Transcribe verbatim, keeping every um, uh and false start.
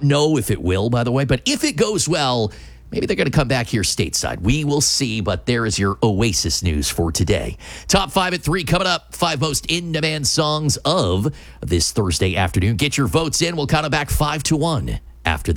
know if it will, by the way, but if it goes well, maybe they're going to come back here stateside. We will see, but there is your Oasis news for today. Top five at three coming up. Five most in-demand songs of this Thursday afternoon. Get your votes in. We'll count them back five to one after this.